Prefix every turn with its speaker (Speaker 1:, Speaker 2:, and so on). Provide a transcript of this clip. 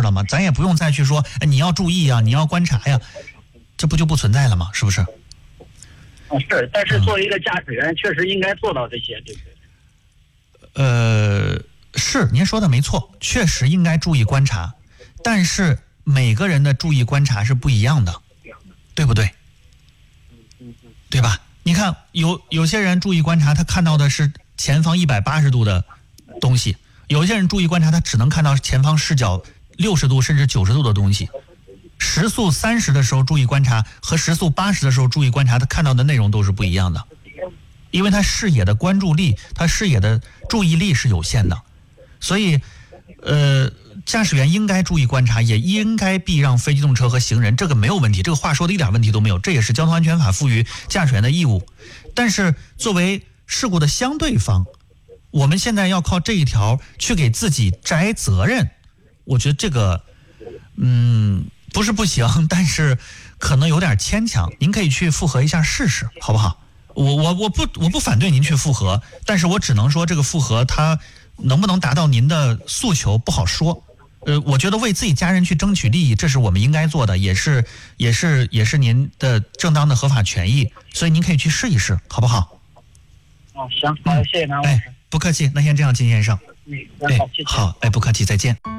Speaker 1: 了吗？咱也不用再去说你要注意啊，你要观察呀，这不就不存在了吗？是不是？
Speaker 2: 是，但是作为一个驾驶员，确实应该做到这些，对不
Speaker 1: 对？是您说的没错，确实应该注意观察，但是每个人的注意观察是不一样的，对不对？对吧？你看有些人注意观察，他看到的是前方180度的东西，有些人注意观察，他只能看到前方视角60度甚至90度的东西。时速30的时候注意观察和时速80的时候注意观察，他看到的内容都是不一样的，因为他视野的关注力，他视野的注意力是有限的，所以驾驶员应该注意观察，也应该避让非机动车和行人，这个没有问题，这个话说的一点问题都没有，这也是交通安全法赋予驾驶员的义务。但是作为事故的相对方，我们现在要靠这一条去给自己摘责任，我觉得这个不是不行，但是可能有点牵强，您可以去复核一下试试，好不好？我不反对您去复核，但是我只能说这个复核它能不能达到您的诉求不好说。我觉得为自己家人去争取利益，这是我们应该做的，也是您的正当的合法权益，所以您可以去试一试，好不好？
Speaker 2: 行，好，谢谢南老师。
Speaker 1: 不客气，那先这样，金先生。
Speaker 2: 好，谢谢。
Speaker 1: 好，不客气，再见。